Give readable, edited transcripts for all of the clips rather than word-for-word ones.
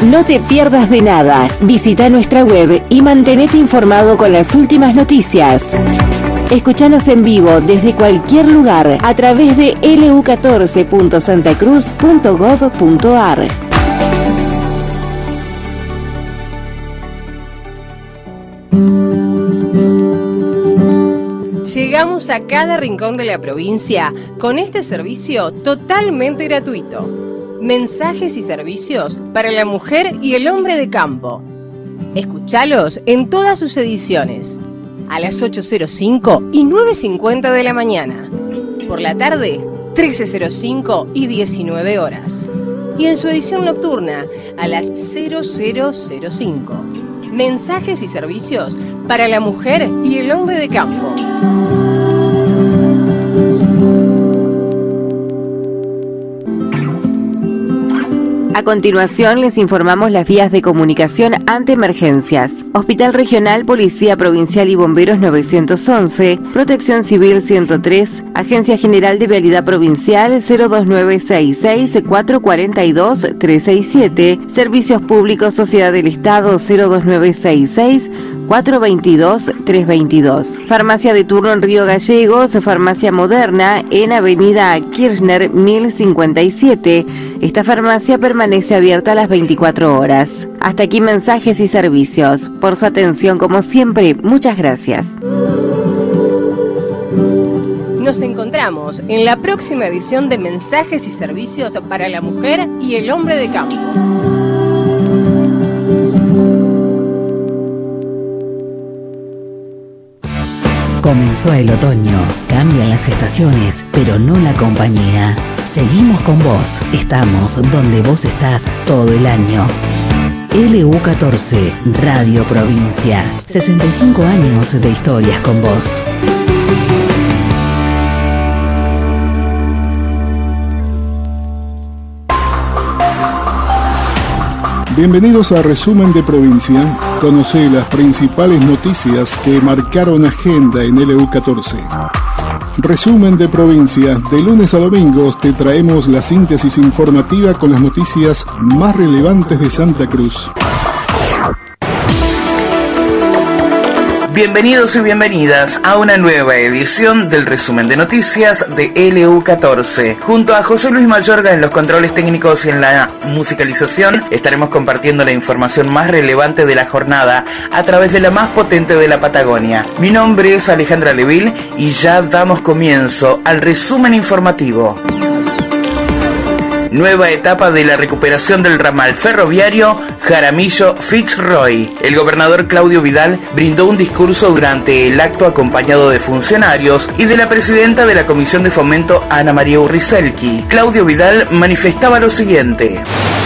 No te pierdas de nada. Visita nuestra web y mantenete informado con las últimas noticias. Escuchanos en vivo desde cualquier lugar a través de lu14.santacruz.gov.ar. Llegamos a cada rincón de la provincia con este servicio totalmente gratuito. Mensajes y servicios para la mujer y el hombre de campo. Escuchalos en todas sus ediciones. A las 8:05 y 9:50 de la mañana. Por la tarde, 13:05 y 19 horas. Y en su edición nocturna, a las 00:05. Mensajes y servicios para la mujer y el hombre de campo. A continuación les informamos las vías de comunicación ante emergencias. Hospital Regional, Policía Provincial y Bomberos 911, Protección Civil 103, Agencia General de Vialidad Provincial 02966 442 367, Servicios Públicos Sociedad del Estado 02966 422 322. Farmacia de turno en Río Gallegos, Farmacia Moderna en Avenida Kirchner 1057. Esta farmacia permanece abierta a las 24 horas. Hasta aquí mensajes y servicios. Por su atención, como siempre, muchas gracias. Nos encontramos en la próxima edición de Mensajes y Servicios para la Mujer y el Hombre de Campo. Comenzó el otoño, cambian las estaciones, pero no la compañía. Seguimos con vos, estamos donde vos estás todo el año. LU14, Radio Provincia, 65 años de historias con vos. Bienvenidos a Resumen de Provincia. Conoce las principales noticias que marcaron agenda en LU14. Resumen de Provincia. De lunes a domingos te traemos la síntesis informativa con las noticias más relevantes de Santa Cruz. Bienvenidos y bienvenidas a una nueva edición del resumen de noticias de LU14. Junto a José Luis Mayorga en los controles técnicos y en la musicalización, estaremos compartiendo la información más relevante de la jornada a través de la más potente de la Patagonia. Mi nombre es Alejandra Leville y ya damos comienzo al resumen informativo. Nueva etapa de la recuperación del ramal ferroviario Jaramillo-Fitzroy. El gobernador Claudio Vidal brindó un discurso durante el acto acompañado de funcionarios y de la presidenta de la Comisión de Fomento, Ana María Urrizelki. Claudio Vidal manifestaba lo siguiente.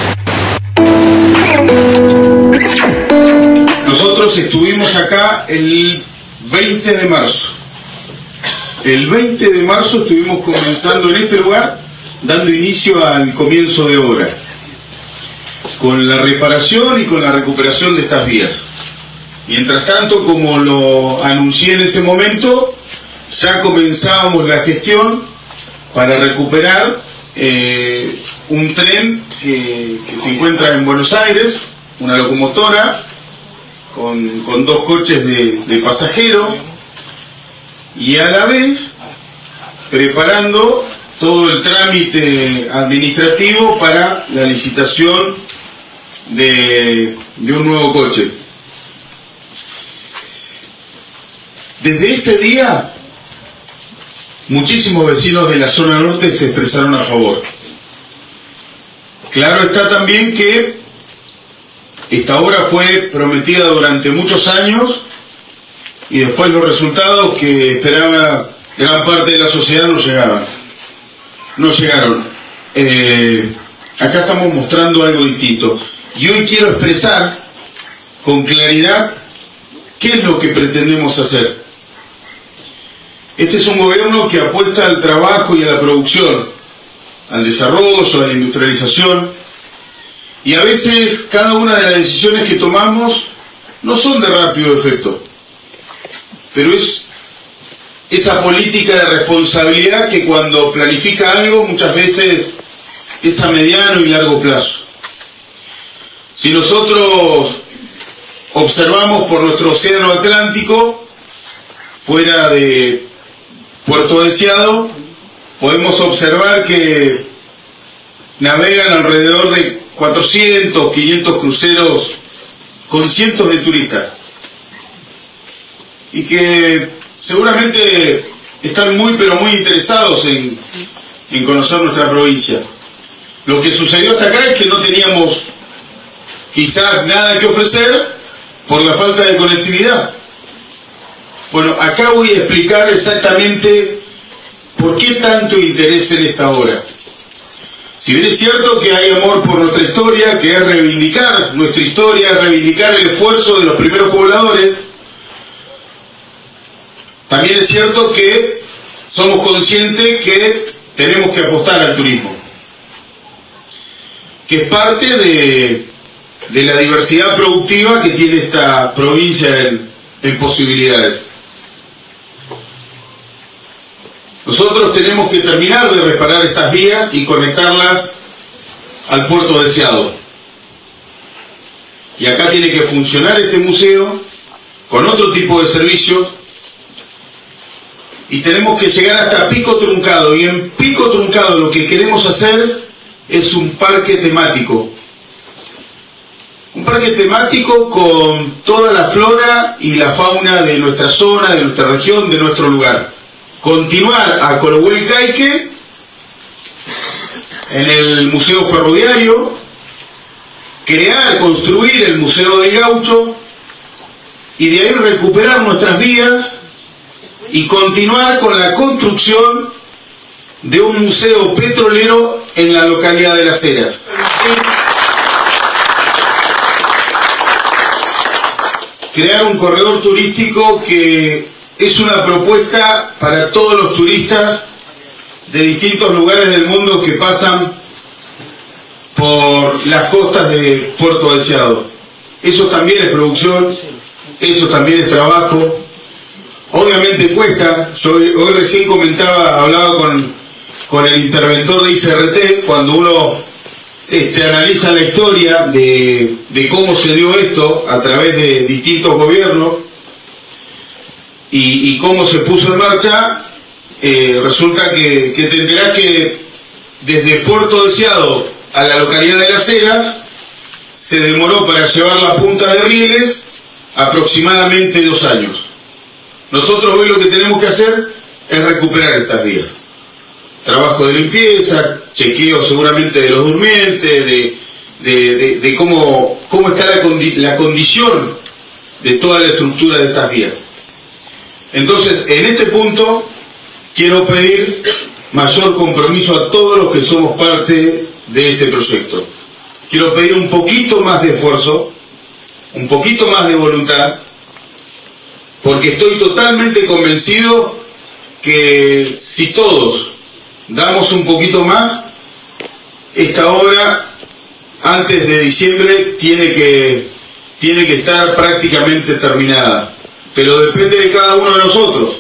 Nosotros estuvimos acá el 20 de marzo. El 20 de marzo estuvimos comenzando en este lugar, dando inicio al comienzo de obra, con la reparación y con la recuperación de estas vías. Mientras tanto, como lo anuncié en ese momento, ya comenzábamos la gestión para recuperar un tren que se encuentra en Buenos Aires, una locomotora con 2 coches de pasajeros, y a la vez preparando todo el trámite administrativo para la licitación de un nuevo coche. Desde ese día, muchísimos vecinos de la zona norte se expresaron a favor. Claro está también que esta obra fue prometida durante muchos años y después los resultados que esperaba gran parte de la sociedad no llegaron. Acá estamos mostrando algo distinto. Y hoy quiero expresar con claridad qué es lo que pretendemos hacer. Este es un gobierno que apuesta al trabajo y a la producción, al desarrollo, a la industrialización. Y a veces cada una de las decisiones que tomamos no son de rápido efecto. Pero es esa política de responsabilidad que cuando planifica algo muchas veces es a mediano y largo plazo. Si nosotros observamos por nuestro océano Atlántico, fuera de Puerto Deseado, podemos observar que navegan alrededor de 400, 500 cruceros con cientos de turistas, y que seguramente están muy pero muy interesados en conocer nuestra provincia. Lo que sucedió hasta acá es que no teníamos quizás nada que ofrecer por la falta de conectividad. Bueno, acá voy a explicar exactamente por qué tanto interés en esta obra. Si bien es cierto que hay amor por nuestra historia, que es reivindicar nuestra historia, reivindicar el esfuerzo de los primeros pobladores, también es cierto que somos conscientes que tenemos que apostar al turismo, que es parte de la diversidad productiva que tiene esta provincia en posibilidades. Nosotros tenemos que terminar de reparar estas vías y conectarlas al puerto deseado. Y acá tiene que funcionar este museo con otro tipo de servicios, y tenemos que llegar hasta Pico Truncado, y en Pico Truncado lo que queremos hacer es un parque temático. Un parque temático con toda la flora y la fauna de nuestra zona, de nuestra región, de nuestro lugar. Continuar a Corohuelcaique, en el Museo Ferroviario, construir el Museo del Gaucho, y de ahí recuperar nuestras vías y continuar con la construcción de un museo petrolero en la localidad de Las Heras. Crear un corredor turístico que es una propuesta para todos los turistas de distintos lugares del mundo que pasan por las costas de Puerto Deseado. Eso también es producción, eso también es trabajo. Obviamente cuesta. Yo hoy recién hablaba con el interventor de ICRT, cuando uno analiza la historia de cómo se dio esto a través de distintos gobiernos y cómo se puso en marcha, resulta que te enterás que desde Puerto Deseado a la localidad de Las Heras se demoró para llevar la punta de rieles aproximadamente 2 años. Nosotros hoy lo que tenemos que hacer es recuperar estas vías. Trabajo de limpieza, chequeo seguramente de los durmientes, de cómo está la condición de toda la estructura de estas vías. Entonces, en este punto, quiero pedir mayor compromiso a todos los que somos parte de este proyecto. Quiero pedir un poquito más de esfuerzo, un poquito más de voluntad, porque estoy totalmente convencido que si todos damos un poquito más, esta obra antes de diciembre tiene que estar prácticamente terminada. Pero depende de cada uno de nosotros.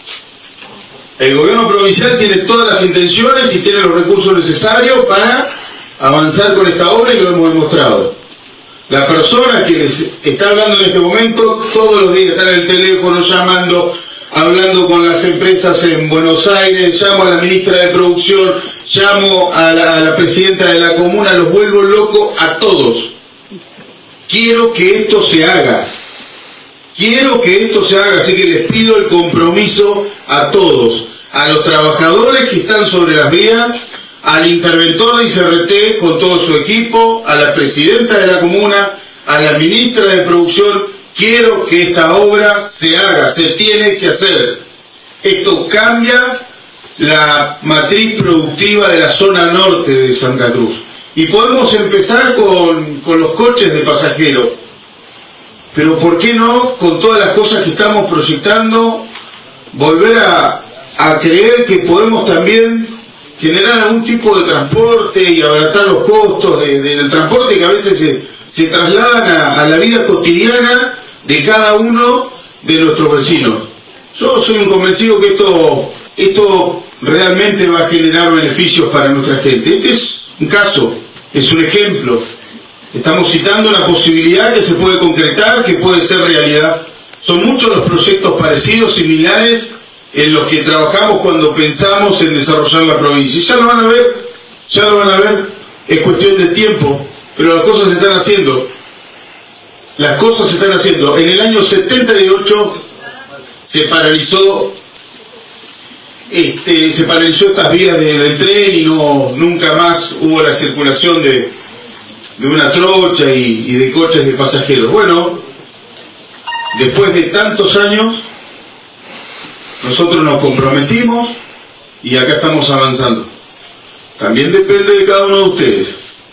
El gobierno provincial tiene todas las intenciones y tiene los recursos necesarios para avanzar con esta obra, y lo hemos demostrado. La persona que les está hablando en este momento, todos los días está en el teléfono llamando, hablando con las empresas en Buenos Aires, llamo a la ministra de Producción, llamo a la presidenta de la comuna, los vuelvo locos a todos. Quiero que esto se haga. Quiero que esto se haga, así que les pido el compromiso a todos, a los trabajadores que están sobre las vías, al interventor de ICRT con todo su equipo, a la presidenta de la comuna, a la ministra de Producción. Quiero que esta obra se haga, se tiene que hacer. Esto cambia la matriz productiva de la zona norte de Santa Cruz. Y podemos empezar con los coches de pasajeros. Pero ¿por qué no, con todas las cosas que estamos proyectando, volver a creer que podemos también generar algún tipo de transporte y abaratar los costos del transporte que a veces se trasladan a la vida cotidiana de cada uno de nuestros vecinos? Yo soy un convencido que esto realmente va a generar beneficios para nuestra gente. Este es un caso, es un ejemplo. Estamos citando una posibilidad que se puede concretar, que puede ser realidad. Son muchos los proyectos parecidos, similares, en los que trabajamos cuando pensamos en desarrollar la provincia. Y ya lo van a ver, es cuestión de tiempo, pero las cosas se están haciendo. En el año 78 se paralizó estas vías del tren y nunca más hubo la circulación de una trocha y de coches de pasajeros. Bueno, después de tantos años, nosotros nos comprometimos y acá estamos avanzando. También depende de cada uno de ustedes.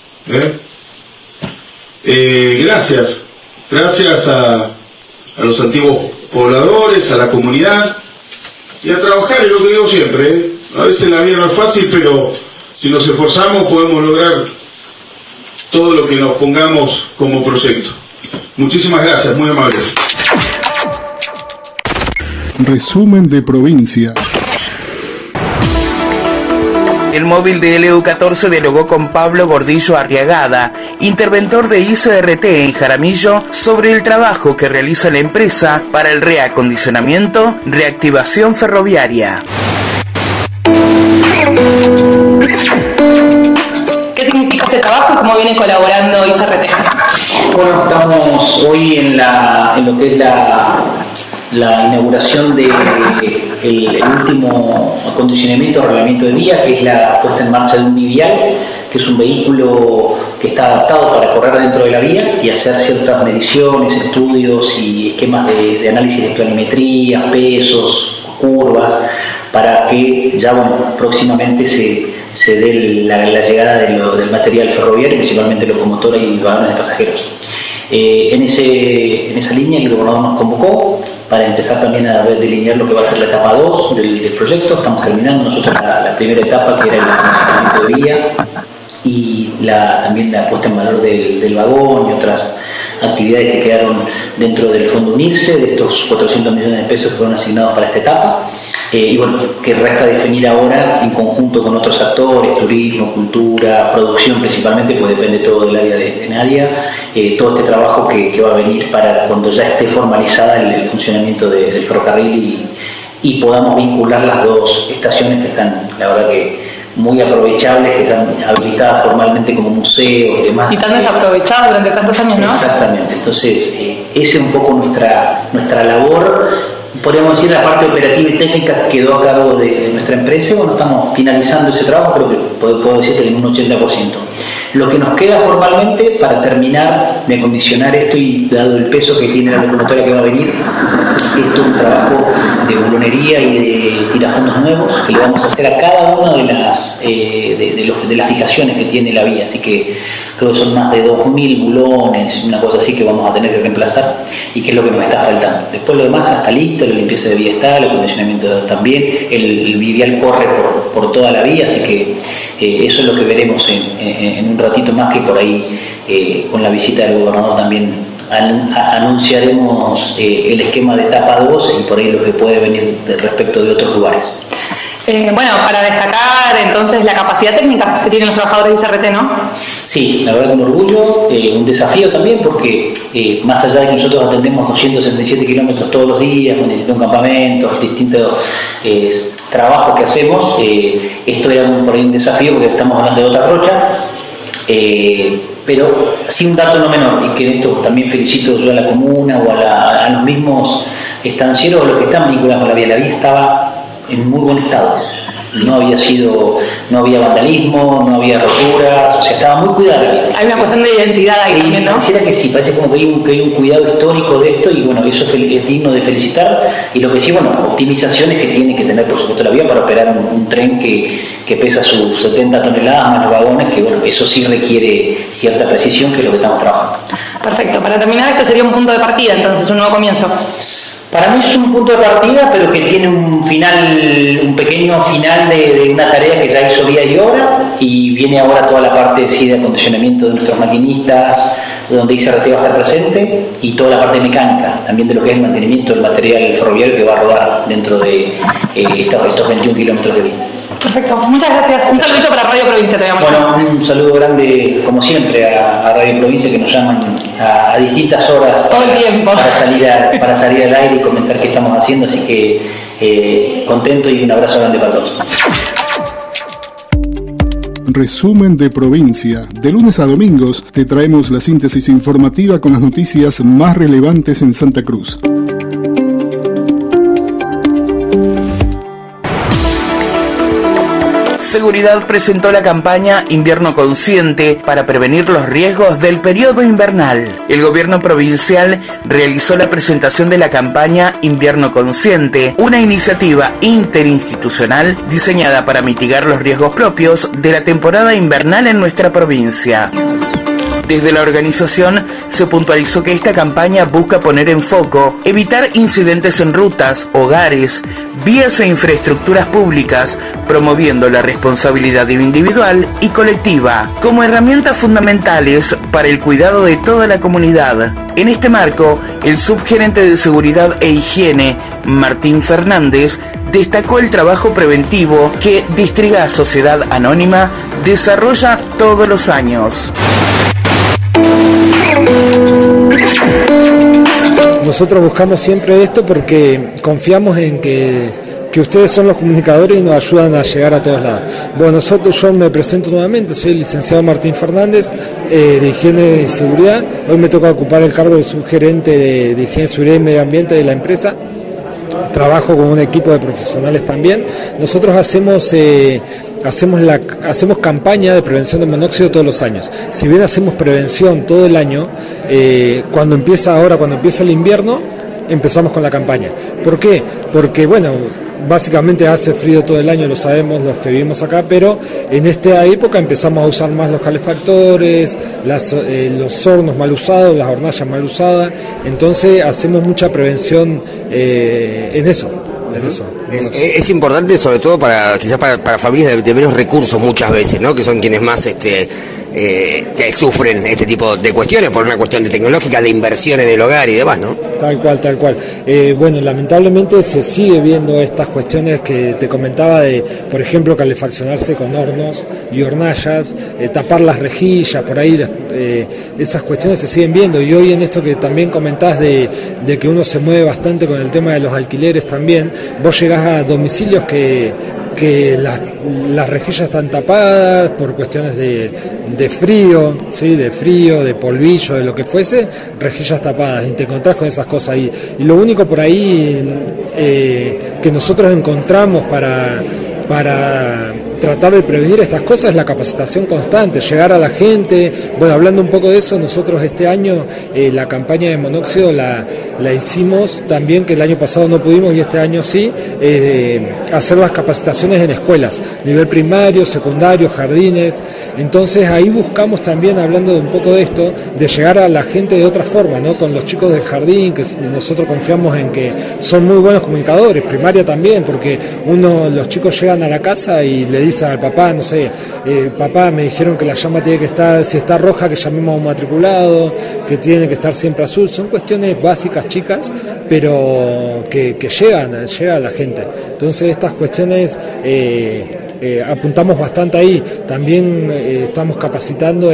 Gracias a los antiguos pobladores, a la comunidad, y a trabajar, es lo que digo siempre. A veces la vida no es fácil, pero si nos esforzamos podemos lograr todo lo que nos pongamos como proyecto. Muchísimas gracias, muy amables. Resumen de provincia. El móvil de LU14 dialogó con Pablo Gordillo Arriagada, interventor de ICRT en Jaramillo, sobre el trabajo que realiza la empresa para el reacondicionamiento, reactivación ferroviaria. ¿Qué significa este trabajo y cómo viene colaborando ICRT? Bueno, estamos hoy en lo que es la inauguración del último acondicionamiento, arreglamiento de vía, que es la puesta en marcha de un bivial, que es un vehículo que está adaptado para correr dentro de la vía y hacer ciertas mediciones, estudios y esquemas de análisis de planimetría, pesos, curvas, para que ya próximamente se dé la llegada del material ferroviario, principalmente locomotora y vagones de pasajeros. En esa línea el gobernador nos convocó para empezar también a delinear lo que va a ser la etapa 2 del proyecto. Estamos terminando nosotros la primera etapa, que era el acondicionamiento de vía y también la puesta en valor del vagón y otras actividades que quedaron dentro del fondo UNIRSE. De estos 400 millones de pesos que fueron asignados para esta etapa. Y bueno, que resta definir ahora en conjunto con otros actores, turismo, cultura, producción principalmente, pues depende todo del área de Nadia, todo este trabajo que va a venir para cuando ya esté formalizada el funcionamiento del ferrocarril y podamos vincular las dos estaciones que están, la verdad que muy aprovechables, que están habilitadas formalmente como museos y demás. Y tan desaprovechadas durante tantos años, ¿no? Exactamente, entonces esa es un poco nuestra labor. Podríamos decir la parte operativa y técnica quedó a cargo de nuestra empresa. Bueno, estamos finalizando ese trabajo, creo que puedo decir que en un 80%. Lo que nos queda formalmente para terminar de acondicionar esto y dado el peso que tiene la locomotora que va a venir, esto es un trabajo de bulonería y de tirafondos nuevos que le vamos a hacer a cada una de las fijaciones que tiene la vía, así que creo que son más de 2.000 bulones, una cosa así que vamos a tener que reemplazar y que es lo que nos está faltando. Después lo demás está listo, la limpieza de vía está, el acondicionamiento también, el vivial corre por toda la vía, así que eso es lo que veremos en un ratito más, que por ahí con la visita del gobernador también anunciaremos el esquema de etapa 2 y por ahí lo que puede venir respecto de otros lugares. Bueno, para destacar entonces la capacidad técnica que tienen los trabajadores de ICRT, ¿no? Sí, la verdad que un orgullo, un desafío también, porque más allá de que nosotros atendemos 267 kilómetros todos los días, con distintos campamentos, distintos trabajos que hacemos, esto era por ahí un desafío porque estamos hablando de otra rocha, pero sí un dato no menor, y que en esto también felicito yo a la comuna o a los mismos estancieros o los que están vinculados con la vía. La vía estaba en muy buen estado, no había vandalismo, no había roturas, o sea, estaba muy cuidada la vía. Hay una cuestión de identidad ahí también, ¿no? Pareciera que sí, parece como que hay un cuidado histórico de esto y bueno, eso es digno de felicitar. Y lo que sí, bueno, optimizaciones que tiene que tener por supuesto la vía para operar un tren que pesa sus 70 toneladas más los vagones, que bueno, eso sí requiere cierta precisión, que es lo que estamos trabajando. Perfecto, para terminar este sería un punto de partida, entonces un nuevo comienzo. Para mí es un punto de partida, pero que tiene un pequeño final de una tarea que ya hizo día y hora, y viene ahora toda la parte de acondicionamiento de nuestros maquinistas, donde ICRT va a estar presente, y toda la parte mecánica, también de lo que es el mantenimiento del material ferroviario que va a rodar dentro de estos 21 kilómetros de vía. Perfecto, muchas gracias. Un saludito para Radio Provincia también. Bueno, un saludo grande, como siempre, a Radio Provincia, que nos llaman a distintas horas todo el tiempo para salir al aire y comentar qué estamos haciendo, así que contento y un abrazo grande para todos. Resumen de provincia. De lunes a domingos te traemos la síntesis informativa con las noticias más relevantes en Santa Cruz. Seguridad presentó la campaña Invierno Consciente para prevenir los riesgos del periodo invernal. El gobierno provincial realizó la presentación de la campaña Invierno Consciente, una iniciativa interinstitucional diseñada para mitigar los riesgos propios de la temporada invernal en nuestra provincia. Desde la organización se puntualizó que esta campaña busca poner en foco, evitar incidentes en rutas, hogares, vías e infraestructuras públicas, promoviendo la responsabilidad individual y colectiva como herramientas fundamentales para el cuidado de toda la comunidad. En este marco, el subgerente de Seguridad e Higiene, Martín Fernández, destacó el trabajo preventivo que Distriga Sociedad Anónima desarrolla todos los años. Nosotros buscamos siempre esto porque confiamos en que ustedes son los comunicadores y nos ayudan a llegar a todos lados. Bueno, yo me presento nuevamente, soy el licenciado Martín Fernández, de Higiene y Seguridad. Hoy me toca ocupar el cargo de subgerente de Higiene, Seguridad y Medio Ambiente de la empresa. Trabajo con un equipo de profesionales también. Nosotros hacemos campaña de prevención de monóxido todos los años. Si bien hacemos prevención todo el año, cuando empieza el invierno, empezamos con la campaña. ¿Por qué? Porque, bueno, básicamente hace frío todo el año, lo sabemos los que vivimos acá, pero en esta época empezamos a usar más los calefactores, los hornos mal usados, las hornallas mal usadas, entonces hacemos mucha prevención en eso. Es importante, sobre todo quizás para familias de menos recursos muchas veces, ¿no? Que son quienes más que sufren este tipo de cuestiones por una cuestión de tecnológica, de inversión en el hogar y demás, ¿no? Tal cual. Bueno, lamentablemente se sigue viendo estas cuestiones que te comentaba de, por ejemplo, calefaccionarse con hornos y hornallas, tapar las rejillas, por ahí, esas cuestiones se siguen viendo. Y hoy en esto que también comentás de que uno se mueve bastante con el tema de los alquileres también, vos llegás a domicilios que las rejillas están tapadas por cuestiones de frío, ¿sí? De polvillo, de lo que fuese, rejillas tapadas, y te encontrás con esas cosas ahí. Y lo único por ahí que nosotros encontramos para tratar de prevenir estas cosas es la capacitación constante, llegar a la gente. Bueno, hablando un poco de eso, nosotros este año la campaña de monóxido la hicimos también, que el año pasado no pudimos y este año sí, hacer las capacitaciones en escuelas, nivel primario, secundario, jardines. Entonces ahí buscamos también, hablando de un poco de esto, de llegar a la gente de otra forma, ¿no? Con los chicos del jardín, que nosotros confiamos en que son muy buenos comunicadores, primaria también, porque los chicos llegan a la casa y le dicen al papá, no sé, papá, me dijeron que la llama tiene que estar, si está roja, que llamemos a un matriculado, que tiene que estar siempre azul. Son cuestiones básicas, chicas, pero que llegan a la gente. Entonces estas cuestiones apuntamos bastante ahí. También estamos capacitando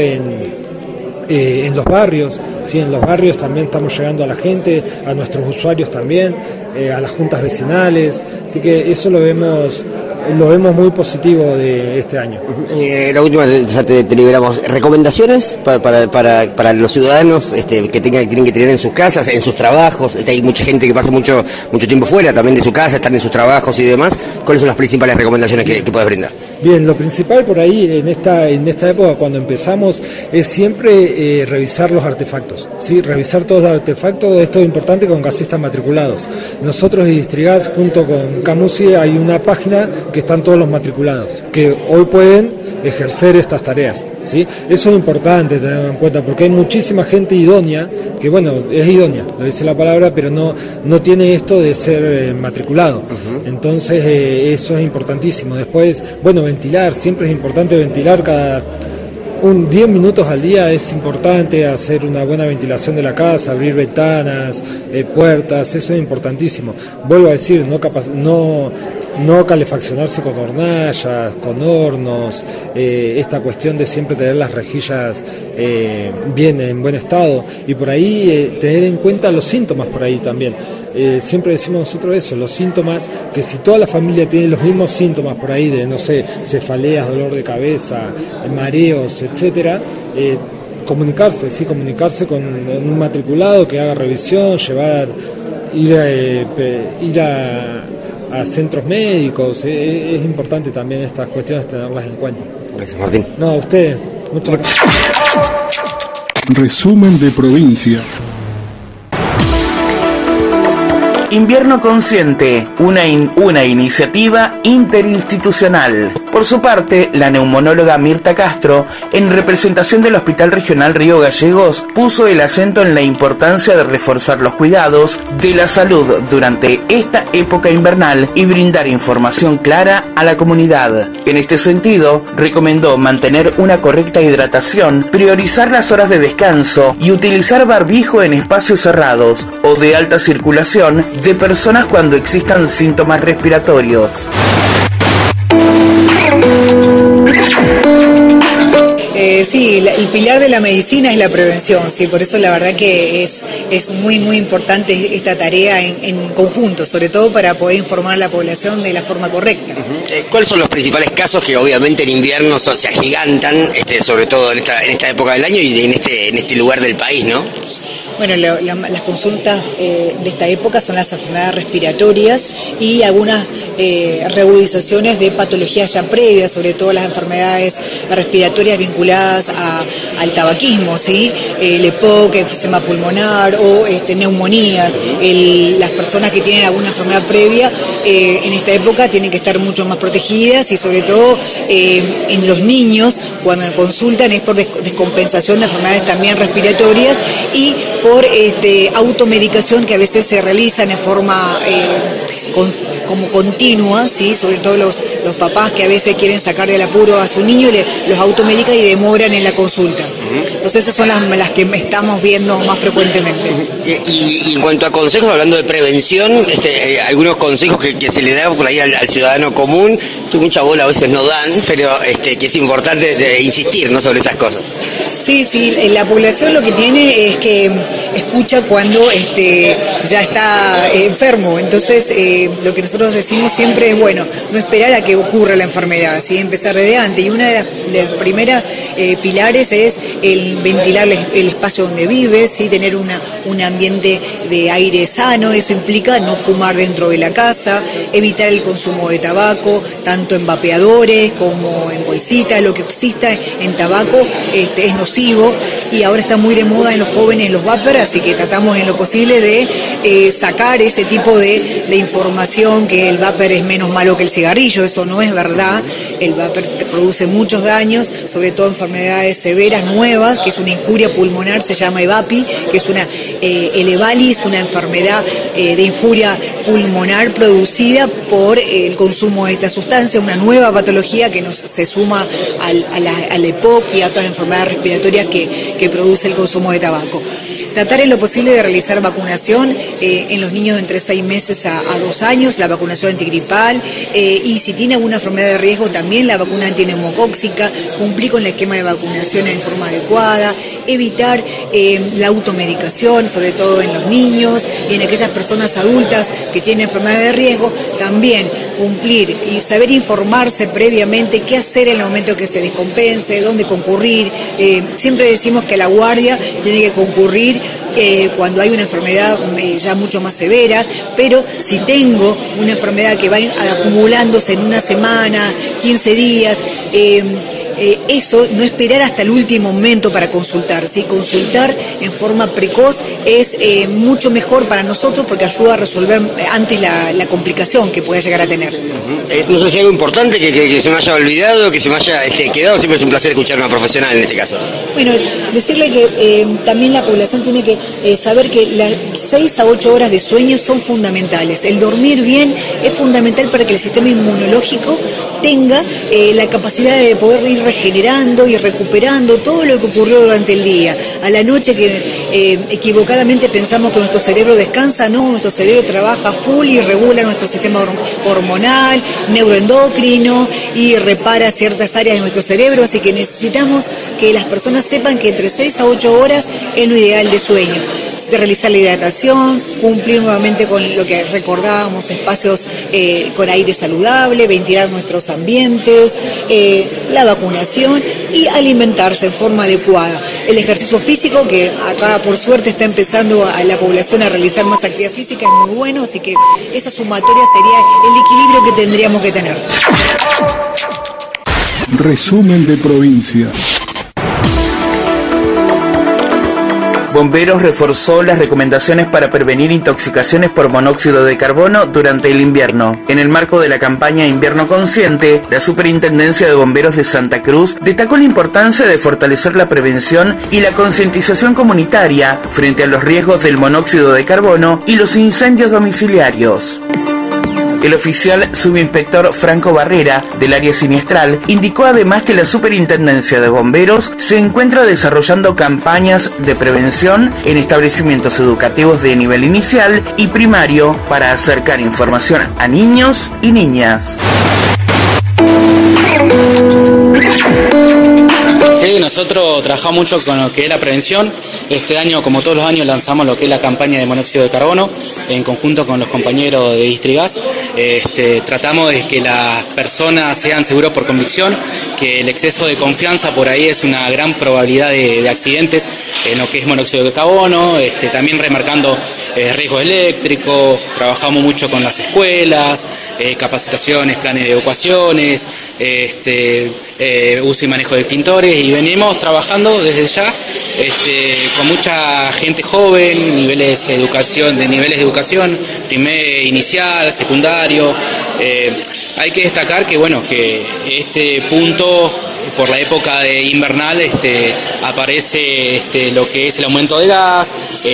en los barrios, ¿sí? En los barrios también estamos llegando a la gente, a nuestros usuarios también, a las juntas vecinales, así que eso lo vemos muy positivo de este año. La última, ya te liberamos. ¿Recomendaciones para los ciudadanos que tienen que tener en sus casas, en sus trabajos? Hay mucha gente que pasa mucho tiempo fuera también de su casa, están en sus trabajos y demás. ¿Cuáles son las principales recomendaciones que puedes brindar? Bien, lo principal por ahí en esta época cuando empezamos es siempre revisar los artefactos, ¿sí? Revisar todos los artefactos. Esto es importante con gasistas matriculados. Nosotros en Distrigas junto con Camusi hay una página que están todos los matriculados que hoy pueden ejercer estas tareas, ¿sí? Eso es importante tenerlo en cuenta porque hay muchísima gente idónea que, bueno, es idónea, lo dice la palabra, pero no tiene esto de ser matriculado. Uh-huh. Entonces eso es importantísimo. Después, bueno, ventilar, siempre es importante ventilar 10 minutos al día. Es importante hacer una buena ventilación de la casa, abrir ventanas, puertas, eso es importantísimo. Vuelvo a decir, no calefaccionarse con hornallas, con hornos, esta cuestión de siempre tener las rejillas bien en buen estado, y por ahí tener en cuenta los síntomas por ahí también. Siempre decimos nosotros eso, los síntomas, que si toda la familia tiene los mismos síntomas por ahí de, no sé, cefaleas, dolor de cabeza, mareos, etcétera, comunicarse con un matriculado que haga revisión, ir a centros médicos. Es importante también estas cuestiones tenerlas en cuenta. Gracias, Martín. No, a ustedes, muchas gracias. Resumen de provincia. Invierno Consciente, una iniciativa interinstitucional. Por su parte, la neumonóloga Mirta Castro, en representación del Hospital Regional Río Gallegos, puso el acento en la importancia de reforzar los cuidados de la salud durante esta época invernal y brindar información clara a la comunidad. En este sentido, recomendó mantener una correcta hidratación, priorizar las horas de descanso y utilizar barbijo en espacios cerrados o de alta circulación de personas cuando existan síntomas respiratorios. Sí, el pilar de la medicina es la prevención, sí, por eso la verdad que es muy importante esta tarea en conjunto, sobre todo para poder informar a la población de la forma correcta. ¿Cuáles son los principales casos que obviamente en invierno se agigantan, sobre todo en esta época del año y en este lugar del país, ¿no? Bueno, las consultas de esta época son las enfermedades respiratorias y algunas reagudizaciones de patologías ya previas, sobre todo las enfermedades respiratorias vinculadas al tabaquismo, ¿sí? El EPOC, enfisema pulmonar o neumonías. Las personas que tienen alguna enfermedad previa en esta época tienen que estar mucho más protegidas y sobre todo en los niños cuando consultan es por descompensación de enfermedades también respiratorias y por automedicación que a veces se realizan en forma como continua, ¿sí? Sobre todo los papás que a veces quieren sacar del apuro a su niño, los automedican y demoran en la consulta. Entonces esas son las que estamos viendo más frecuentemente. Y en cuanto a consejos, hablando de prevención, algunos consejos que se le da por ahí al ciudadano común, que mucha bola a veces no dan, pero que es importante insistir, ¿no?, sobre esas cosas. Sí, la población lo que tiene es que escucha cuando ya está enfermo, entonces lo que nosotros decimos siempre es, bueno, no esperar a que ocurra la enfermedad, ¿sí? Empezar desde antes, y una de las primeras pilares es el ventilar el espacio donde vive, ¿sí? Tener un ambiente de aire sano, eso implica no fumar dentro de la casa, evitar el consumo de tabaco, tanto en vapeadores como en bolsitas, lo que exista en tabaco es nocivo, y ahora está muy de moda en los jóvenes los vapers, así que tratamos en lo posible de sacar ese tipo de información que el vapor es menos malo que el cigarrillo. Eso no es verdad. El vapor te produce muchos daños, sobre todo enfermedades severas nuevas, que es una injuria pulmonar, se llama EVAPI, que es el EVALI, es una enfermedad de injuria pulmonar producida por el consumo de esta sustancia, una nueva patología que se suma al EPOC y a otras enfermedades respiratorias que produce el consumo de tabaco. Tratar en lo posible de realizar vacunación en los niños de entre 6 meses a 2 años, la vacunación antigripal, y si tiene alguna enfermedad de riesgo también la vacuna antineumocóxica, cumplir con el esquema de vacunación en forma adecuada, evitar la automedicación, sobre todo en los niños y en aquellas personas adultas que tienen enfermedades de riesgo, también cumplir y saber informarse previamente qué hacer en el momento que se descompense, dónde concurrir. Siempre decimos que la guardia tiene que concurrir cuando hay una enfermedad ya mucho más severa, pero si tengo una enfermedad que va acumulándose en una semana, 15 días, eso, no esperar hasta el último momento para consultar, ¿sí? Consultar en forma precoz es mucho mejor para nosotros porque ayuda a resolver antes la complicación que pueda llegar a tener. No sé si hay algo importante que se me haya olvidado, que se me haya quedado. Siempre es un placer escuchar a una profesional en este caso. Bueno, decirle que también la población tiene que saber que las 6 a 8 horas de sueño son fundamentales. El dormir bien es fundamental para que el sistema inmunológico tenga la capacidad de poder ir regenerando y recuperando todo lo que ocurrió durante el día. A la noche que equivocadamente pensamos que nuestro cerebro descansa. No, nuestro cerebro trabaja full y regula nuestro sistema hormonal, neuroendocrino y repara ciertas áreas de nuestro cerebro, así que necesitamos que las personas sepan que entre 6 a 8 horas es lo ideal de sueño. Realizar la hidratación, cumplir nuevamente con lo que recordábamos, espacios con aire saludable, ventilar nuestros ambientes, la vacunación y alimentarse en forma adecuada. El ejercicio físico, que acá por suerte está empezando a la población a realizar más actividad física, es muy bueno, así que esa sumatoria sería el equilibrio que tendríamos que tener. Resumen de provincia. Bomberos reforzó las recomendaciones para prevenir intoxicaciones por monóxido de carbono durante el invierno. En el marco de la campaña Invierno Consciente, la Superintendencia de Bomberos de Santa Cruz destacó la importancia de fortalecer la prevención y la concientización comunitaria frente a los riesgos del monóxido de carbono y los incendios domiciliarios. El oficial subinspector Franco Barrera, del área siniestral, indicó además que la Superintendencia de Bomberos se encuentra desarrollando campañas de prevención en establecimientos educativos de nivel inicial y primario para acercar información a niños y niñas. Sí, nosotros trabajamos mucho con lo que es la prevención. Este año, como todos los años, lanzamos lo que es la campaña de monóxido de carbono en conjunto con los compañeros de Distrigas. Tratamos de que las personas sean seguros por convicción, que el exceso de confianza por ahí es una gran probabilidad de accidentes en lo que es monóxido de carbono, también remarcando riesgos eléctricos. Trabajamos mucho con las escuelas, capacitaciones, planes de evacuaciones, uso y manejo de extintores, y venimos trabajando desde ya con mucha gente joven, niveles de educación, primer, inicial, secundario. Hay que destacar que que este punto, por la época de invernal, aparece lo que es el aumento de gas,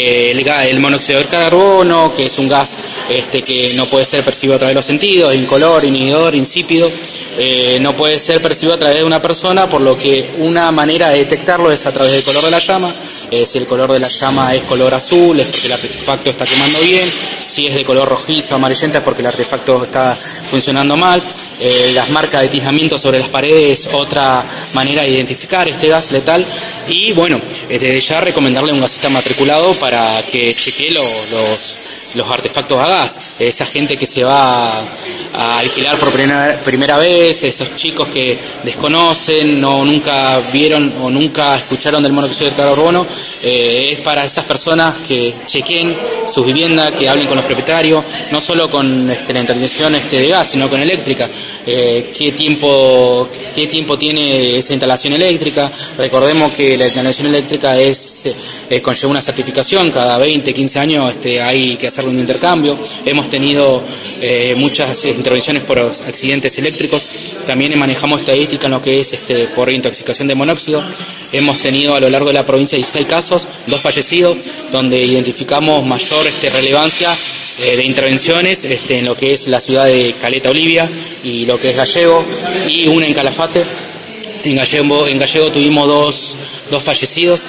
el monóxido de carbono, que es un gas que no puede ser percibido a través de los sentidos, incolor, inhibidor, insípido. No puede ser percibido a través de una persona, por lo que una manera de detectarlo es a través del color de la llama. Si el color de la llama es color azul, es porque el artefacto está quemando bien. Si es de color rojizo o amarillenta, es porque el artefacto está funcionando mal. Las marcas de tiznamiento sobre las paredes, otra manera de identificar este gas letal. Y desde ya recomendarle a un gasista matriculado para que chequee los artefactos a gas. Esa gente que se va a alquilar por primera vez, esos chicos que desconocen, nunca vieron o nunca escucharon del monóxido de carbono, es para esas personas que chequen sus viviendas, que hablen con los propietarios, no solo con la intervención de gas, sino con eléctrica. ¿Qué tiempo tiene esa instalación eléctrica? Recordemos que la instalación eléctrica conlleva una certificación, cada 20, 15 años hay que hacerle un intercambio. Hemos tenido muchas intervenciones por accidentes eléctricos. También manejamos estadística en lo que es por intoxicación de monóxido. Hemos tenido a lo largo de la provincia 16 casos, 2 fallecidos, donde identificamos mayor relevancia de intervenciones en lo que es la ciudad de Caleta Olivia y lo que es Gallego, y una en Calafate. En Gallego tuvimos dos fallecidos,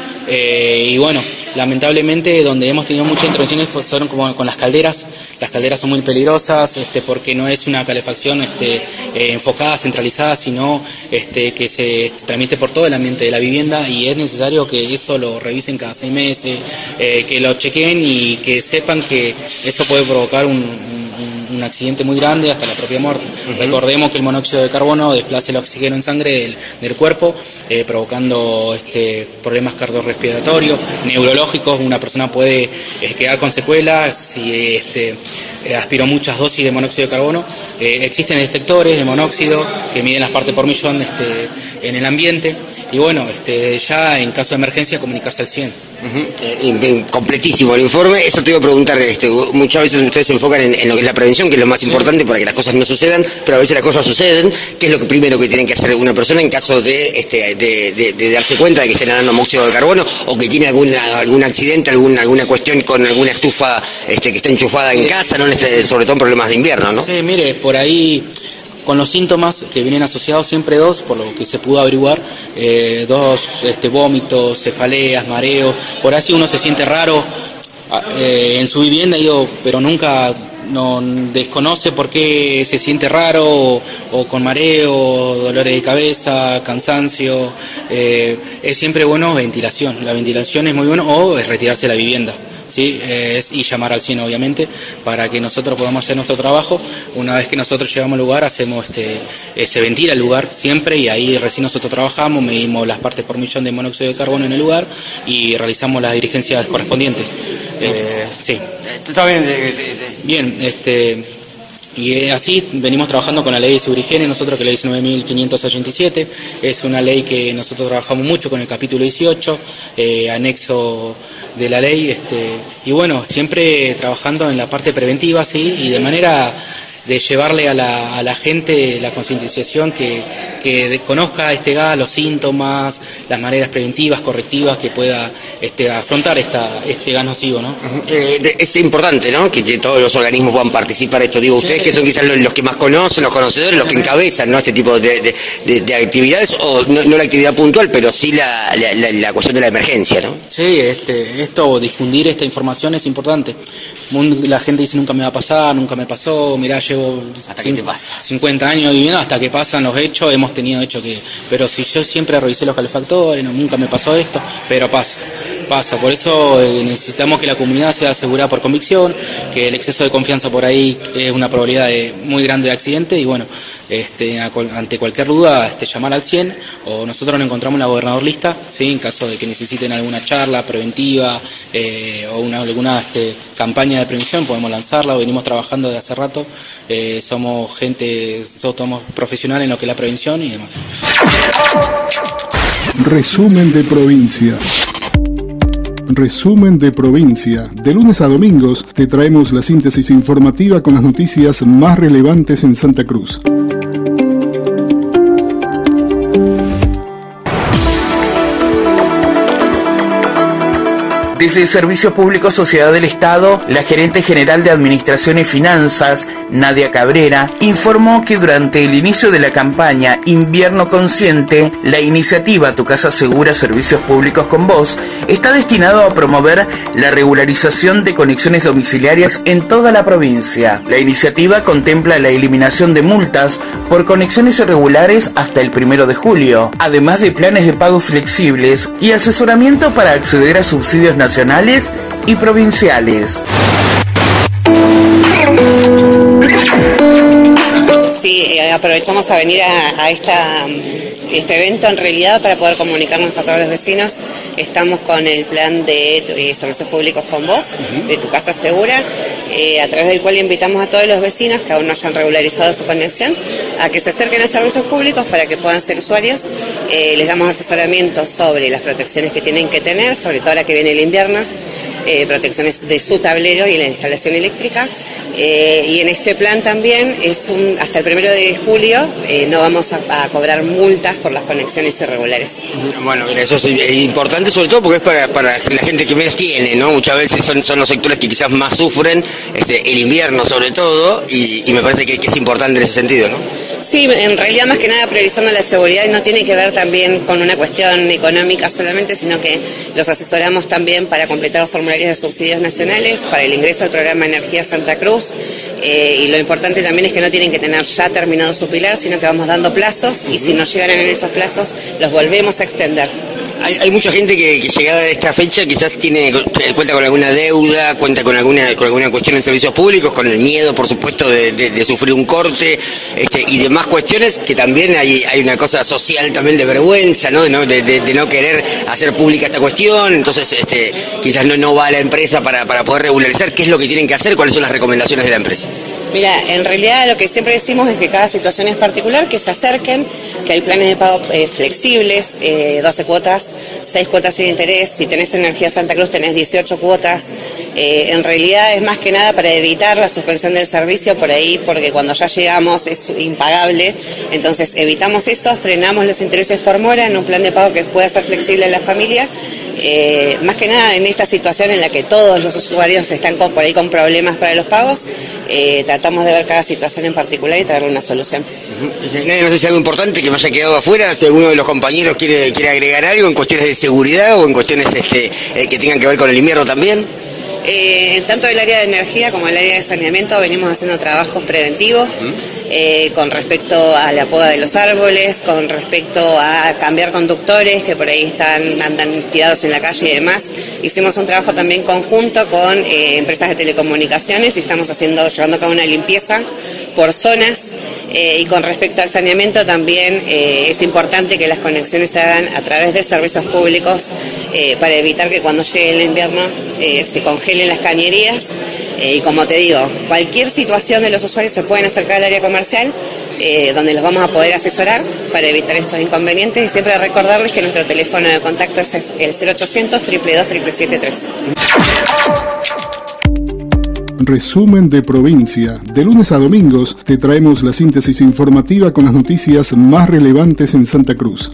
y lamentablemente donde hemos tenido muchas intervenciones fueron como con las calderas. Las calderas son muy peligrosas porque no es una calefacción enfocada, centralizada, sino que se transmite por todo el ambiente de la vivienda, y es necesario que eso lo revisen cada 6 meses, que lo chequen y que sepan que eso puede provocar un accidente muy grande, hasta la propia muerte. Recordemos que el monóxido de carbono desplaza el oxígeno en sangre del cuerpo, provocando problemas cardiorrespiratorios, neurológicos. Una persona puede quedar con secuelas si aspiró muchas dosis de monóxido de carbono. Existen detectores de monóxido que miden las partes por millón en el ambiente. Y ya en caso de emergencia comunicarse al 100. Completísimo el informe. Eso te iba a preguntar, muchas veces ustedes se enfocan en lo que es la prevención, que es lo más importante para que las cosas no sucedan, pero a veces las cosas suceden. ¿Qué es lo primero que tienen que hacer una persona en caso de darse cuenta de que está inhalando monóxido de carbono, o que tiene algún accidente, alguna cuestión con alguna estufa que está enchufada en casa, sobre todo en problemas de invierno, ¿no? Sí, mire, por ahí con los síntomas que vienen asociados, siempre dos, por lo que se pudo averiguar, dos vómitos, cefaleas, mareos. Por así uno se siente raro en su vivienda, pero nunca desconoce por qué se siente raro, o con mareo, dolores de cabeza, cansancio. Es siempre bueno ventilación. La ventilación es muy bueno, o es retirarse de la vivienda. ¿Sí? Y llamar al 100, obviamente, para que nosotros podamos hacer nuestro trabajo. Una vez que nosotros llegamos al lugar, hacemos se ventila el lugar siempre, y ahí recién nosotros trabajamos, medimos las partes por millón de monóxido de carbono en el lugar y realizamos las dirigencias correspondientes. Sí. ¿Está bien? Bien, y así venimos trabajando con la ley de seguridad y higiene, nosotros, que la ley 19.587, es una ley que nosotros trabajamos mucho con el capítulo 18, anexo de la ley, y bueno, siempre trabajando en la parte preventiva, sí, y de manera de llevarle a la gente la concientización que conozca este gas, los síntomas, las maneras preventivas, correctivas que pueda afrontar este gas nocivo, ¿no? Es importante, ¿no?, que todos los organismos puedan participar de esto. Digo, ustedes que son quizás los que más conocen, los conocedores, los que encabezan, ¿no?, este tipo de actividades, o no la actividad puntual, pero sí la cuestión de la emergencia, ¿no? Sí, difundir esta información es importante. La gente dice, nunca me va a pasar, nunca me pasó, mirá, llevo 50 años viviendo, hasta que pasan los hechos. Hemos tenido hechos pero si yo siempre revisé los calefactores, nunca me pasó esto, pero pasa. Por eso necesitamos que la comunidad sea asegurada por convicción, que el exceso de confianza por ahí es una probabilidad muy grande de accidente, y bueno, ante cualquier duda, llamar al 100, o nosotros nos encontramos en la Gobernador Lista, ¿sí?, en caso de que necesiten alguna charla preventiva o alguna campaña de prevención, podemos lanzarla. Venimos trabajando desde hace rato, somos profesionales en lo que es la prevención y demás. Resumen de provincia. Resumen de provincia. De lunes a domingos te traemos la síntesis informativa con las noticias más relevantes en Santa Cruz. Desde Servicio Público Sociedad del Estado, la gerente general de Administración y Finanzas, Nadia Cabrera, informó que durante el inicio de la campaña Invierno Consciente, la iniciativa Tu Casa Segura Servicios Públicos con Vos está destinado a promover la regularización de conexiones domiciliarias en toda la provincia. La iniciativa contempla la eliminación de multas por conexiones irregulares hasta el 1 de julio, además de planes de pago flexibles y asesoramiento para acceder a subsidios nacionales y provinciales. Sí, aprovechamos a venir a este evento en realidad para poder comunicarnos a todos los vecinos. Estamos con el plan de Servicios Públicos con Vos, de Tu Casa Segura, a través del cual invitamos a todos los vecinos que aún no hayan regularizado su conexión a que se acerquen a servicios públicos para que puedan ser usuarios. Les damos asesoramiento sobre las protecciones que tienen que tener, sobre todo ahora que viene el invierno, protecciones de su tablero y la instalación eléctrica. Y en este plan también hasta el 1 de julio no vamos a cobrar multas por las conexiones irregulares. Bueno, eso es importante, sobre todo porque es para la gente que menos tiene, ¿no? Muchas veces son los sectores que quizás más sufren, el invierno sobre todo, y me parece que es importante en ese sentido, ¿no? Sí, en realidad más que nada priorizando la seguridad, y no tiene que ver también con una cuestión económica solamente, sino que los asesoramos también para completar los formularios de subsidios nacionales, para el ingreso al programa Energía Santa Cruz, y lo importante también es que no tienen que tener ya terminado su pilar, sino que vamos dando plazos, y si no llegan en esos plazos, los volvemos a extender. Hay mucha gente que llegada a esta fecha quizás cuenta con alguna deuda, cuenta con alguna cuestión en servicios públicos, con el miedo, por supuesto, de sufrir un corte, y demás cuestiones, que también hay una cosa social también de vergüenza, ¿no? De no querer hacer pública esta cuestión. Entonces quizás no va a la empresa para poder regularizar. ¿Qué es lo que tienen que hacer? ¿Cuáles son las recomendaciones de la empresa? Mira, en realidad lo que siempre decimos es que cada situación es particular, que se acerquen, que hay planes de pago flexibles, 12 cuotas, 6 cuotas sin interés. Si tenés Energía Santa Cruz tenés 18 cuotas, En realidad es más que nada para evitar la suspensión del servicio por ahí, porque cuando ya llegamos es impagable, entonces evitamos eso, frenamos los intereses por mora en un plan de pago que pueda ser flexible a la familia. Más que nada en esta situación en la que todos los usuarios están por ahí con problemas para los pagos, tratamos de ver cada situación en particular y traerle una solución. No sé si algo importante que me haya quedado afuera, si alguno de los compañeros quiere agregar algo en cuestiones de seguridad o en cuestiones que tengan que ver con el invierno también. Tanto el área de energía como el área de saneamiento venimos haciendo trabajos preventivos con respecto a la poda de los árboles, con respecto a cambiar conductores que por ahí andan tirados en la calle y demás. Hicimos un trabajo también conjunto con empresas de telecomunicaciones y estamos llevando a cabo una limpieza por zonas. Y con respecto al saneamiento también es importante que las conexiones se hagan a través de servicios públicos para evitar que cuando llegue el invierno se congelen las cañerías. Y como te digo, cualquier situación de los usuarios se pueden acercar al área comercial donde los vamos a poder asesorar para evitar estos inconvenientes y siempre recordarles que nuestro teléfono de contacto es el 0800 222 773. Resumen de provincia. De lunes a domingos te traemos la síntesis informativa con las noticias más relevantes en Santa Cruz.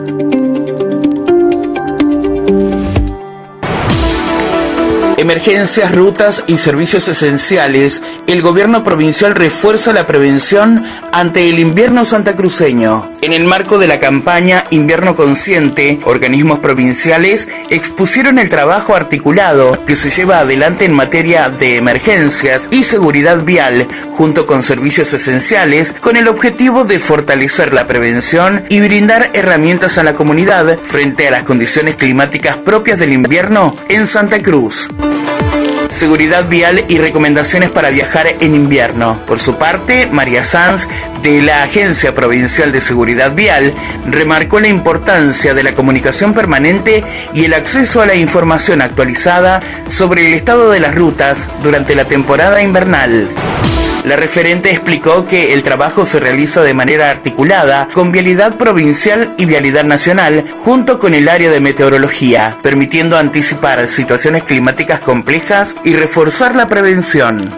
Emergencias, rutas y servicios esenciales. El gobierno provincial refuerza la prevención ante el invierno santacruceño. En el marco de la campaña Invierno Consciente, organismos provinciales expusieron el trabajo articulado que se lleva adelante en materia de emergencias y seguridad vial, junto con servicios esenciales, con el objetivo de fortalecer la prevención y brindar herramientas a la comunidad frente a las condiciones climáticas propias del invierno en Santa Cruz. Seguridad vial y recomendaciones para viajar en invierno. Por su parte, María Sanz, de la Agencia Provincial de Seguridad Vial, remarcó la importancia de la comunicación permanente y el acceso a la información actualizada sobre el estado de las rutas durante la temporada invernal. La referente explicó que el trabajo se realiza de manera articulada con Vialidad Provincial y Vialidad Nacional junto con el área de meteorología, permitiendo anticipar situaciones climáticas complejas y reforzar la prevención.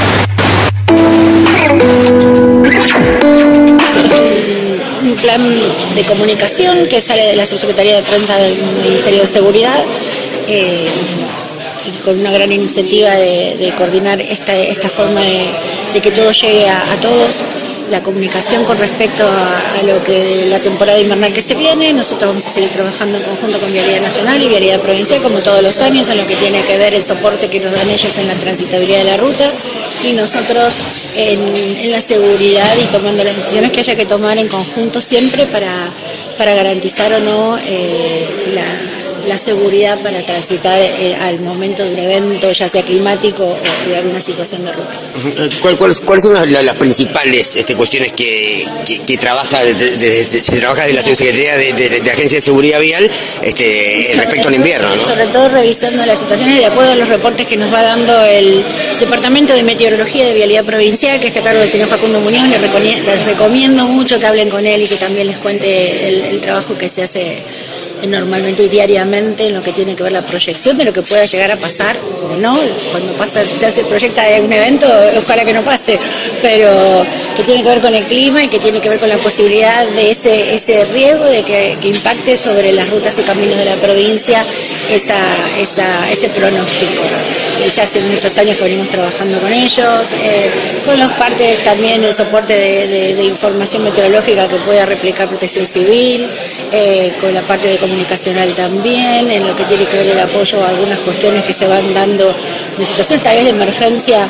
Un plan de comunicación que sale de la Subsecretaría de Prensa del Ministerio de Seguridad y con una gran iniciativa de coordinar esta forma de que todo llegue a todos. La comunicación con respecto a lo que la temporada invernal que se viene. Nosotros vamos a seguir trabajando en conjunto con Vialidad Nacional y Vialidad Provincial como todos los años en lo que tiene que ver el soporte que nos dan ellos en la transitabilidad de la ruta y nosotros en la seguridad y tomando las decisiones que haya que tomar en conjunto siempre para garantizar o no la seguridad para transitar al momento de un evento, ya sea climático o de alguna situación de ruta. ¿Cuáles son las principales cuestiones que trabaja se trabaja desde la Secretaría de Agencia de Seguridad Vial respecto al invierno, ¿no? Sobre todo revisando las situaciones de acuerdo a los reportes que nos va dando el Departamento de Meteorología de Vialidad Provincial, que está a cargo del señor Facundo Muñoz. Les recomiendo mucho que hablen con él y que también les cuente el trabajo que se hace normalmente y diariamente en lo que tiene que ver la proyección de lo que pueda llegar a pasar o no. Cuando se proyecta un evento, ojalá que no pase, pero que tiene que ver con el clima y que tiene que ver con la posibilidad de ese riesgo de que impacte sobre las rutas y caminos de la provincia ese pronóstico. Ya hace muchos años que venimos trabajando con ellos, con los partes también el soporte de información meteorológica que pueda replicar Protección Civil, con la parte de comunicacional también, en lo que tiene que ver el apoyo a algunas cuestiones que se van dando de situación tal vez de emergencia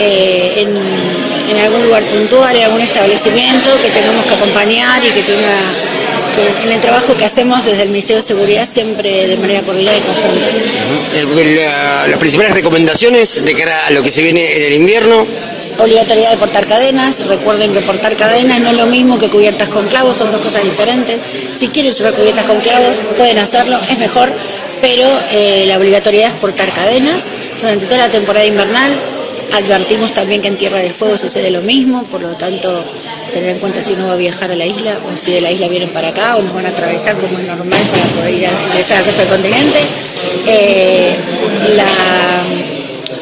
en algún lugar puntual, en algún establecimiento que tengamos que acompañar y que en el trabajo que hacemos desde el Ministerio de Seguridad siempre de manera coordinada y conjunta. Las principales recomendaciones de cara a lo que se viene en el invierno. Obligatoriedad de portar cadenas. Recuerden que portar cadenas no es lo mismo que cubiertas con clavos, son dos cosas diferentes. Si quieren llevar cubiertas con clavos pueden hacerlo, es mejor, pero la obligatoriedad es portar cadenas. Durante toda la temporada invernal advertimos también que en Tierra del Fuego sucede lo mismo, por lo tanto tener en cuenta si uno va a viajar a la isla o si de la isla vienen para acá o nos van a atravesar como es normal para poder ingresar al resto del continente.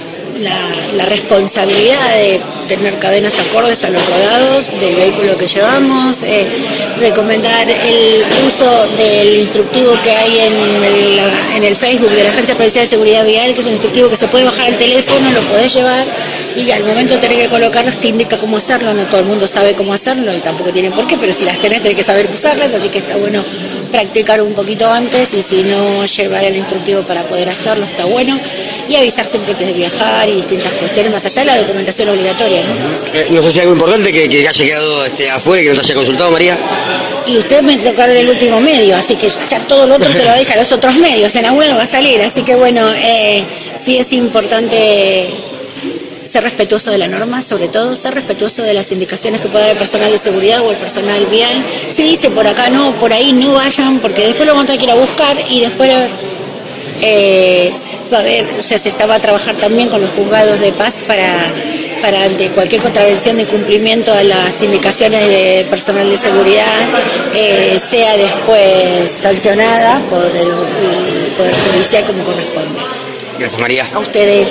responsabilidad de tener cadenas acordes a los rodados del vehículo que llevamos, recomendar el uso del instructivo que hay en el Facebook de la Agencia Provincial de Seguridad Vial, que es un instructivo que se puede bajar al teléfono, lo podés llevar y al momento de tener que colocarlos te indica cómo hacerlo. No todo el mundo sabe cómo hacerlo y tampoco tienen por qué, pero si las tenés que saber usarlas, así que está bueno practicar un poquito antes y si no, llevar el instructivo para poder hacerlo está bueno. Y avisar siempre antes de viajar y distintas cuestiones, más allá de la documentación obligatoria, ¿no? No sé si hay algo importante que haya quedado afuera y que no te haya consultado, María. Y usted me tocaron el último medio, así que ya todo lo otro se lo deja a los otros medios, en alguno va a salir, así que bueno, sí es importante ser respetuoso de la norma, sobre todo ser respetuoso de las indicaciones que pueda dar el personal de seguridad o el personal vial. Si dice por acá no, por ahí no vayan, porque después lo van a tener que ir a buscar y después va a haber, o sea, se va a trabajar también con los juzgados de paz para ante cualquier contravención de cumplimiento a las indicaciones de personal de seguridad, sea después sancionada por el Poder Judicial como corresponde. Gracias, María. A ustedes.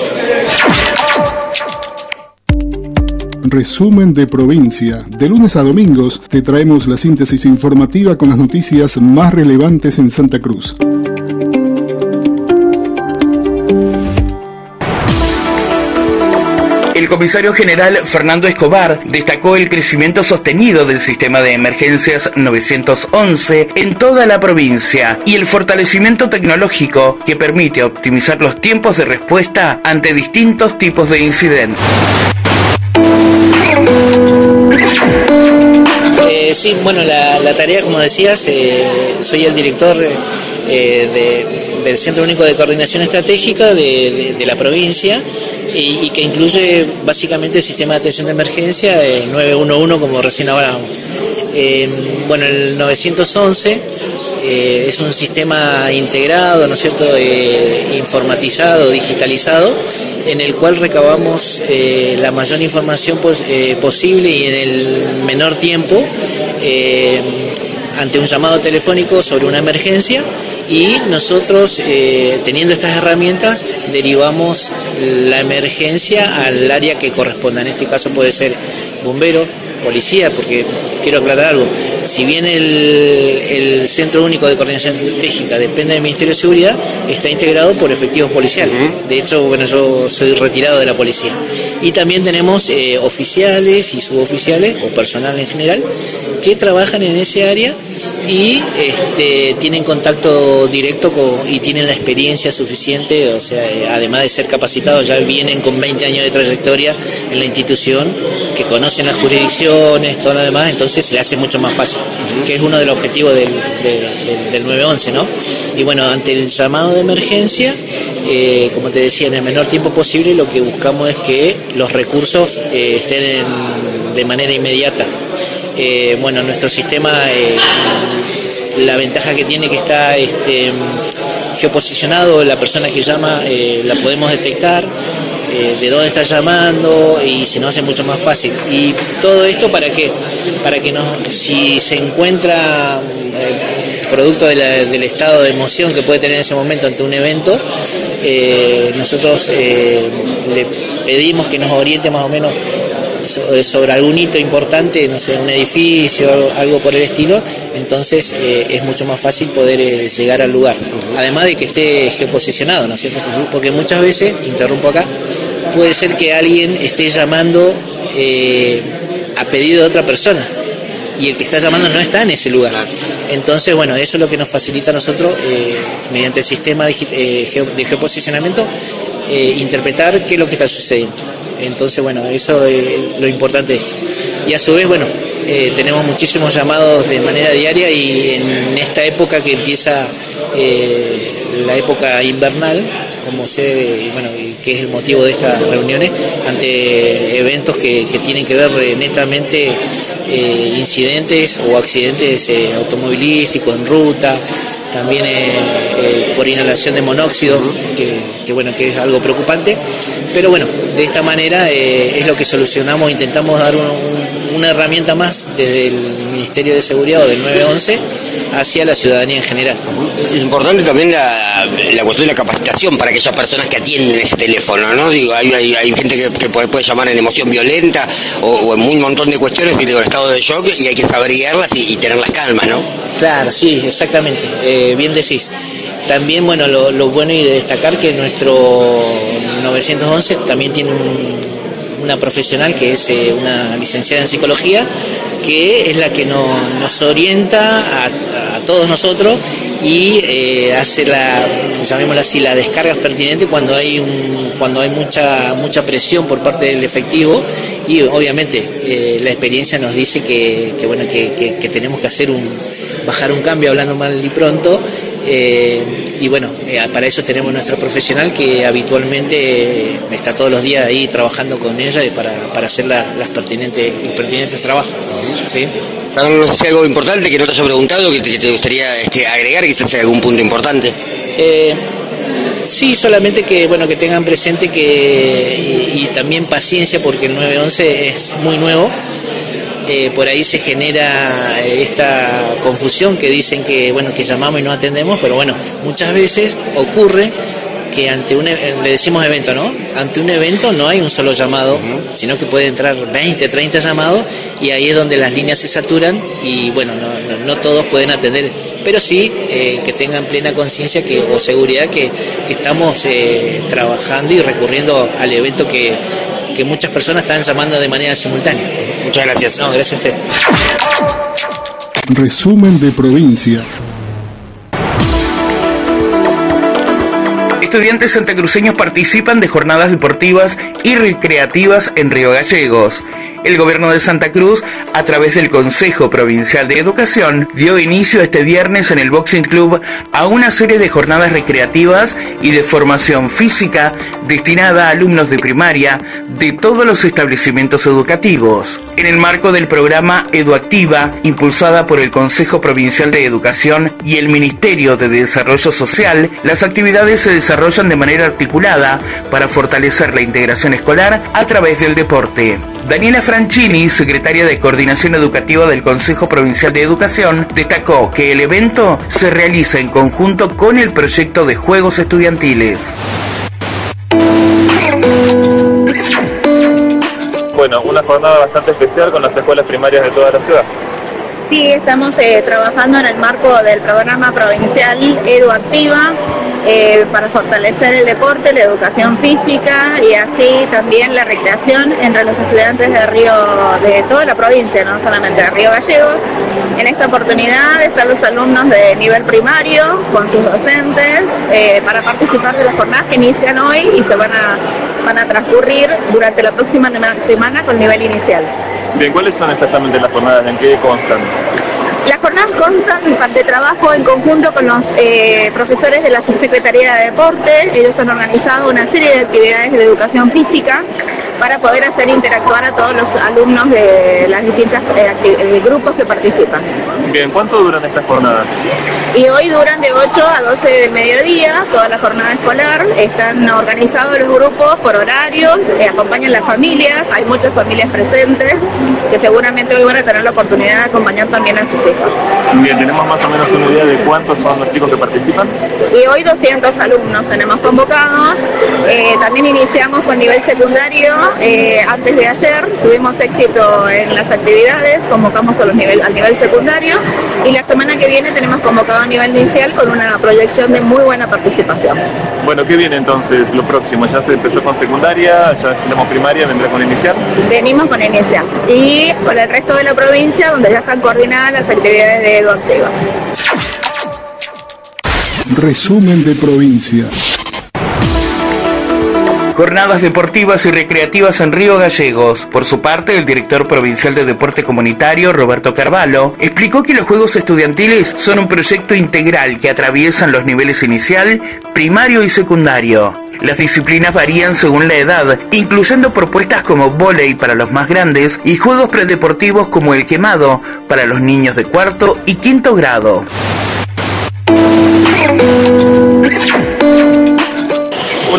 Resumen de provincia. De lunes a domingos te traemos la síntesis informativa con las noticias más relevantes en Santa Cruz. El comisario general Fernando Escobar destacó el crecimiento sostenido del sistema de emergencias 911 en toda la provincia y el fortalecimiento tecnológico que permite optimizar los tiempos de respuesta ante distintos tipos de incidentes. Sí, bueno, la tarea, como decías, soy el director del Centro Único de Coordinación Estratégica de la provincia y que incluye básicamente el sistema de atención de emergencia 911, como recién hablábamos. Bueno, el 911 es un sistema integrado, ¿no es cierto?, informatizado, digitalizado, en el cual recabamos la mayor información posible y en el menor tiempo ante un llamado telefónico sobre una emergencia, y nosotros teniendo estas herramientas derivamos la emergencia al área que corresponda. En este caso puede ser bombero, policía, porque quiero aclarar algo, si bien el Centro Único de Coordinación Estratégica depende del Ministerio de Seguridad, está integrado por efectivos policiales. De hecho, bueno, yo soy retirado de la policía. Y también tenemos oficiales y suboficiales, o personal en general, que trabajan en ese área y tienen contacto directo y tienen la experiencia suficiente, o sea, además de ser capacitados, ya vienen con 20 años de trayectoria en la institución, que conocen las jurisdicciones, todo lo demás, entonces se le hace mucho más fácil, que es uno de los objetivos del 911, ¿no? Y bueno, ante el llamado de emergencia, como te decía, en el menor tiempo posible, lo que buscamos es que los recursos estén de manera inmediata. Bueno, nuestro sistema, la ventaja que tiene que está geoposicionado, la persona que llama la podemos detectar, de dónde está llamando, y se nos hace mucho más fácil. Y todo esto ¿para qué? Para que si se encuentra producto del estado de emoción que puede tener en ese momento ante un evento, nosotros le pedimos que nos oriente más o menos sobre algún hito importante, no sé, un edificio, algo por el estilo. Entonces es mucho más fácil poder llegar al lugar, además de que esté geoposicionado, ¿no es cierto? Porque muchas veces, interrumpo acá, puede ser que alguien esté llamando a pedido de otra persona y el que está llamando no está en ese lugar. Entonces, bueno, eso es lo que nos facilita a nosotros, mediante el sistema de geoposicionamiento, interpretar qué es lo que está sucediendo. Entonces, bueno, eso es lo importante de esto. Y a su vez, bueno, tenemos muchísimos llamados de manera diaria, y en esta época que empieza la época invernal, como bueno, que es el motivo de estas reuniones, ante eventos que tienen que ver netamente incidentes o accidentes automovilísticos en ruta, también por inhalación de monóxido, que bueno, que es algo preocupante, pero bueno, de esta manera es lo que solucionamos, intentamos dar una herramienta más desde el Ministerio de Seguridad o del 911 hacia la ciudadanía en general. Es importante también la cuestión de la capacitación para aquellas personas que atienden ese teléfono, ¿no? Digo, hay gente que puede llamar en emoción violenta o en un montón de cuestiones, en estado de shock, y hay que saber guiarlas y tenerlas calmas, ¿no? Claro, sí, exactamente, bien decís. También, bueno, lo bueno y de destacar que nuestro 911 también tiene una profesional que es una licenciada en psicología, que es la que nos orienta a todos nosotros y hace llamémosla así, la descarga pertinente cuando hay mucha presión por parte del efectivo, y obviamente la experiencia nos dice que tenemos que bajar un cambio, hablando mal y pronto. Y bueno, para eso tenemos nuestra profesional que habitualmente está todos los días ahí trabajando con ella para hacer los pertinentes trabajos. ¿Sí? No sé si hay algo importante que no te haya preguntado, que te gustaría agregar, quizás sea algún punto importante. Sí, solamente que tengan presente y también paciencia, porque el 911 es muy nuevo. Por ahí se genera esta confusión que dicen que llamamos y no atendemos, pero bueno, muchas veces ocurre que ante le decimos evento, ¿no? Ante un evento no hay un solo llamado, sino que puede entrar 20, 30 llamados, y ahí es donde las líneas se saturan y bueno, no todos pueden atender, pero sí que tengan plena conciencia o seguridad que estamos trabajando y recurriendo al evento que muchas personas están llamando de manera simultánea. Muchas gracias. No, gracias a usted. Resumen de provincia. Estudiantes santacruceños participan de jornadas deportivas y recreativas en Río Gallegos. El gobierno de Santa Cruz, a través del Consejo Provincial de Educación, dio inicio este viernes en el Boxing Club a una serie de jornadas recreativas y de formación física destinada a alumnos de primaria de todos los establecimientos educativos. En el marco del programa EduActiva, impulsada por el Consejo Provincial de Educación y el Ministerio de Desarrollo Social, las actividades se desarrollan de manera articulada para fortalecer la integración escolar a través del deporte. Daniela Franchini, secretaria de Coordinación Educativa del Consejo Provincial de Educación, destacó que el evento se realiza en conjunto con el proyecto de Juegos Estudiantiles. Bueno, una jornada bastante especial con las escuelas primarias de toda la ciudad. Sí, estamos trabajando en el marco del programa provincial EduActiva para fortalecer el deporte, la educación física y así también la recreación entre los estudiantes de toda la provincia, no solamente de Río Gallegos. En esta oportunidad están los alumnos de nivel primario con sus docentes para participar de las jornadas que inician hoy y se van a transcurrir durante la próxima semana con nivel inicial. Bien, ¿cuáles son exactamente las jornadas? ¿En qué constan? Las jornadas constan de trabajo en conjunto con los profesores de la Subsecretaría de Deporte. Ellos han organizado una serie de actividades de educación física para poder hacer interactuar a todos los alumnos de las distintas grupos que participan. Bien, ¿cuánto duran estas jornadas? Y hoy duran de 8 a 12 del mediodía, toda la jornada escolar. Están organizados los grupos por horarios, acompañan las familias, hay muchas familias presentes que seguramente hoy van a tener la oportunidad de acompañar también a sus hijos. Bien, ¿tenemos más o menos una idea de cuántos son los chicos que participan? Y hoy 200 alumnos tenemos convocados. También iniciamos con nivel secundario. Antes de ayer tuvimos éxito en las actividades, convocamos al nivel secundario y la semana que viene tenemos convocado a nivel inicial con una proyección de muy buena participación. Bueno, ¿qué viene entonces lo próximo? ¿Ya se empezó con secundaria? ¿Ya tenemos primaria? ¿Vendrá con inicial? Venimos con inicial y con el resto de la provincia donde ya están coordinadas las actividades de EduActiva. Resumen de provincia. Jornadas deportivas y recreativas en Río Gallegos. Por su parte, el director provincial de Deporte Comunitario, Roberto Carvalho, explicó que los Juegos Estudiantiles son un proyecto integral que atraviesan los niveles inicial, primario y secundario. Las disciplinas varían según la edad, incluyendo propuestas como vóley para los más grandes y juegos predeportivos como el quemado para los niños de cuarto y quinto grado.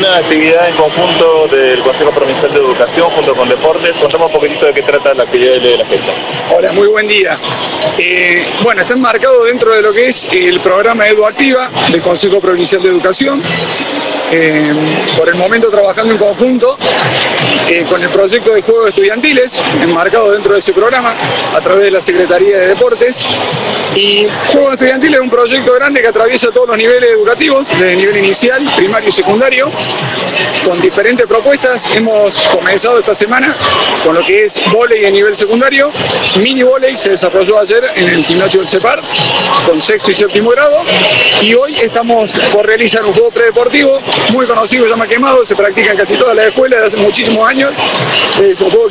una actividad en conjunto del Consejo Provincial de Educación junto con Deportes. Contamos un poquitito de qué trata la actividad de la fecha. Hola, muy buen día. Bueno, está enmarcado dentro de lo que es el programa EduActiva del Consejo Provincial de Educación. Por el momento trabajando en conjunto con el proyecto de Juegos Estudiantiles, enmarcado dentro de ese programa a través de la Secretaría de Deportes. Y Juegos Estudiantiles es un proyecto grande que atraviesa todos los niveles educativos, desde nivel inicial, primario y secundario, con diferentes propuestas. Hemos comenzado esta semana con lo que es vóley a nivel secundario. Mini vóley se desarrolló ayer en el gimnasio del CEPAR con sexto y séptimo grado, y hoy estamos por realizar un juego predeportivo muy conocido, se llama Quemado, se practica en casi todas las escuelas desde hace muchísimos años. Es un juego